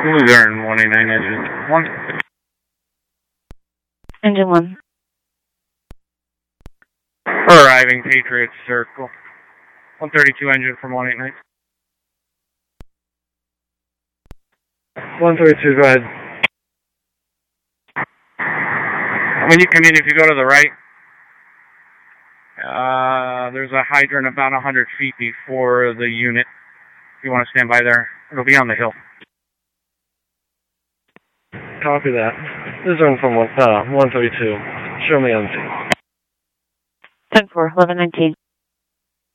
Luzerne 189 engine 1. Engine 1. Arriving Patriot Circle. 132 engine from 189. 132, go ahead. When you come in, if you go to the right, there's a hydrant about 100 feet before the unit. If you want to stand by there, it'll be on the hill. Copy that. Luzerne from 132. Show me empty. 10-4, 1119.